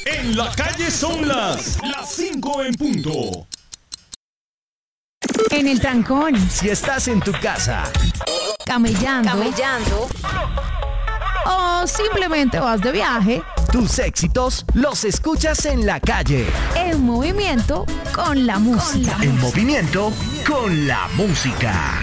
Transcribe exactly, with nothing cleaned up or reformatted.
En la calle son las las cinco en punto. En el trancón. Si estás en tu casa. Camellando. Camellando. O simplemente vas de viaje. Tus éxitos los escuchas en la calle. En movimiento con la música. En movimiento con la música.